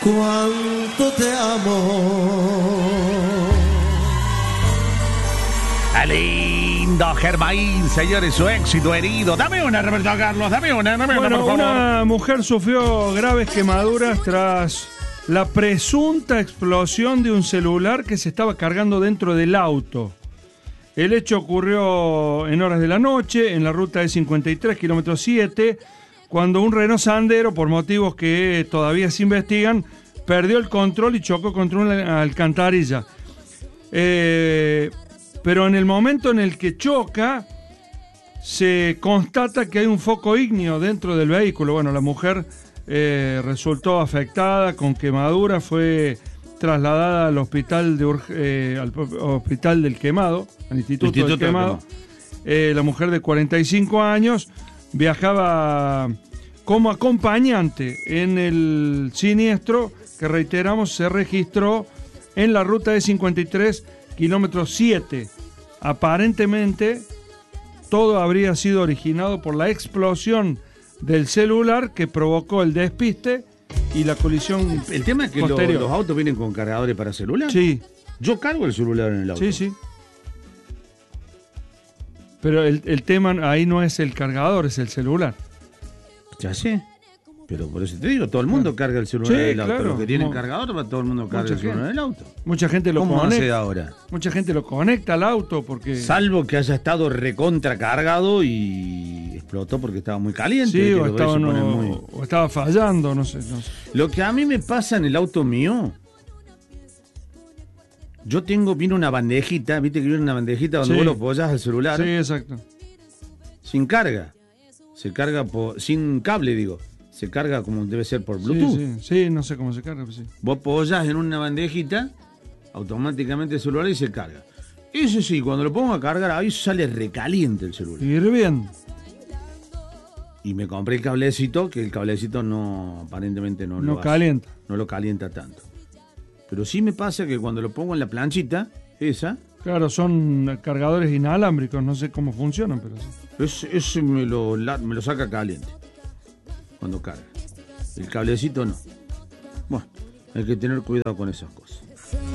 cuánto te amo. Lindo Germain, señores, su éxito herido. Dame una, Roberto Carlos, dame una, por favor. Una mujer sufrió graves quemaduras tras la presunta explosión de un celular que se estaba cargando dentro del auto. El hecho ocurrió en horas de la noche, en la ruta E53, kilómetro 7, cuando un Renault Sandero, por motivos que todavía se investigan, perdió el control y chocó contra una alcantarilla. Pero en el momento en el que choca, se constata que hay un foco ígneo dentro del vehículo. Bueno, la mujer resultó afectada con quemadura, fue trasladada al hospital al hospital del quemado, al Instituto del Quemado. La mujer de 45 años viajaba como acompañante en el siniestro que, reiteramos, se registró en la ruta E53, kilómetro 7. Aparentemente, todo habría sido originado por la explosión del celular que provocó el despiste y la colisión. El tema es que los autos vienen con cargadores para celular. Sí. Yo cargo el celular en el auto. Sí, sí. Pero el tema ahí no es el cargador, es el celular. Ya sé. Pero por eso te digo, todo el mundo carga el celular en el auto. Claro. Los que tienen cargador, todo el mundo carga el celular en el auto. Mucha gente lo ¿Cómo conecta. hace ahora? Mucha gente lo conecta al auto porque. Salvo que haya estado recontra cargado y explotó porque estaba muy caliente. Sí, o estaba fallando, no sé. Lo que a mí me pasa en el auto mío, viene una bandejita, viste que viene una bandejita donde vos lo apoyás al celular. Sí, exacto. Sin carga. Se carga sin cable, digo. Se carga como debe ser por Bluetooth. Sí, no sé cómo se carga, pero sí. Vos apoyás en una bandejita, automáticamente el celular y se carga. Eso sí, cuando lo pongo a cargar, ahí sale recaliente el celular. Hirviendo. Y me compré el cablecito, que el cablecito aparentemente no lo calienta. No lo calienta tanto. Pero sí me pasa que cuando lo pongo en la planchita, esa. Claro, son cargadores inalámbricos, no sé cómo funcionan, pero sí. Ese me lo saca caliente cuando carga. El cablecito no. Bueno, hay que tener cuidado con esas cosas.